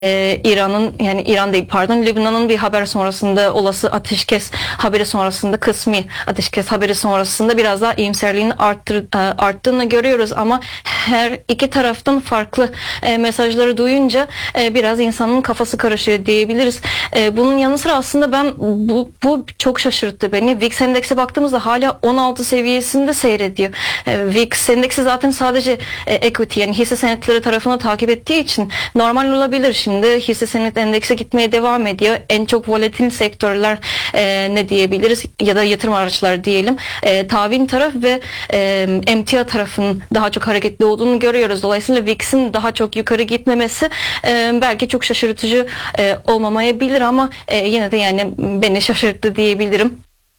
İran'ın, yani İran değil pardon, Lübnan'ın bir haber sonrasında, olası ateşkes haberi sonrasında, kısmi ateşkes haberi sonrasında biraz daha iyimserliğin arttığını görüyoruz, ama her iki taraftan farklı mesajları duyunca biraz insanın kafası karışıyor diyebiliriz. Bunun yanı sıra aslında bu çok şaşırttı beni. VIX endeksi baktığımızda hala 16 seviyesinde seyrediyor. VIX endeksi zaten sadece equity, yani hisse senetleri tarafını takip ettiği için normal olabilir. Şimdi hisse senet endeksi gitmeye devam ediyor. En çok volatil sektörler ne diyebiliriz, ya da yatırım araçları diyelim. Tahvil taraf ve emtia tarafının daha çok hareketli olduğunu görüyoruz. Dolayısıyla VIX'in daha çok yukarı gitmemesi belki çok şaşırtıcı olmamayabilir, ama yine de yani beni şaşırttı diyebilirim.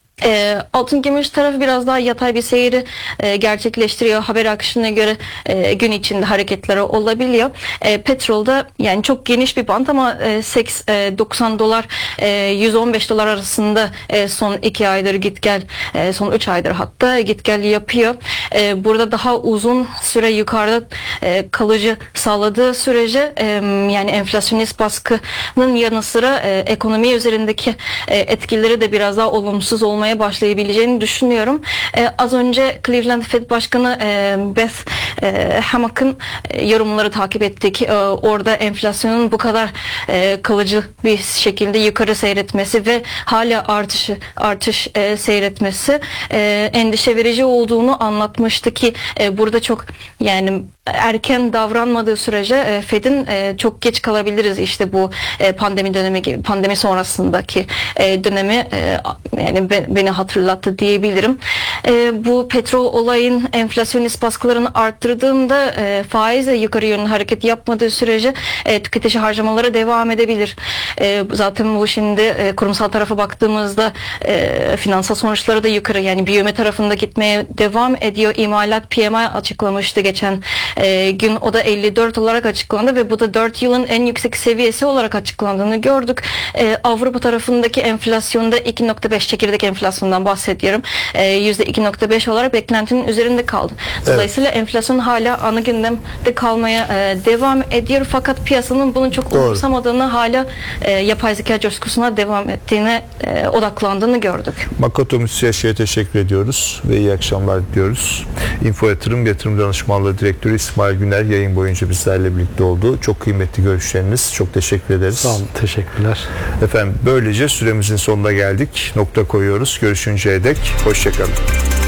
Altın gümüş tarafı biraz daha yatay bir seyri gerçekleştiriyor. Haber akışına göre gün içinde hareketleri olabiliyor. Petrolda yani çok geniş bir bant, ama 90 dolar 115 dolar arasında son 2 aydır git gel, son 3 aydır hatta git gel yapıyor. Burada daha uzun süre yukarıda kalıcı sağladığı sürece yani enflasyonist baskının yanı sıra ekonomi üzerindeki etkileri de biraz daha olumsuz olmaya başlayabileceğini düşünüyorum. Az önce Cleveland Fed Başkanı Beth Hammack'ın yorumları takip ettik. Orada enflasyonun bu kadar kalıcı bir şekilde yukarı seyretmesi ve hala artış seyretmesi endişe verici olduğunu anlatmıştı ki burada çok yani erken davranmadığı sürece Fed'in çok geç kalabiliriz, işte bu pandemi dönemi gibi, pandemi sonrasındaki dönemi yani beni hatırlattı diyebilirim. Bu petrol olayın enflasyonist baskılarını arttırdığında faizle yukarı yönlü hareket yapmadığı sürece tüketici harcamalara devam edebilir. Zaten bu şimdi kurumsal tarafa baktığımızda finansal sonuçları da yukarı, yani büyüme tarafında gitmeye devam ediyor. İmalat PMI açıklamıştı geçen gün, o da 54 olarak açıklandı ve bu da 4 yılın en yüksek seviyesi olarak açıklandığını gördük. Avrupa tarafındaki enflasyonda 2.5, çekirdek enflasyondan bahsediyorum. %2.5 olarak beklentinin üzerinde kaldı. Dolayısıyla enflasyon hala ana gündemde kalmaya devam ediyor. Fakat piyasanın bunu çok umursamadığını, hala yapay zeka coşkusuna devam ettiğine odaklandığını gördük. Makoto Müsyaşı'ya teşekkür ediyoruz ve iyi akşamlar diliyoruz. Info Yatırım Danışmanlığı Direktörü İsmail Güner yayın boyunca bizlerle birlikte oldu. Çok kıymetli görüşleriniz. Çok teşekkür ederiz. Sağ olun. Teşekkürler. Efendim böylece süremizin sonuna geldik. Nokta koyuyoruz. Görüşünceye dek hoşça kalın.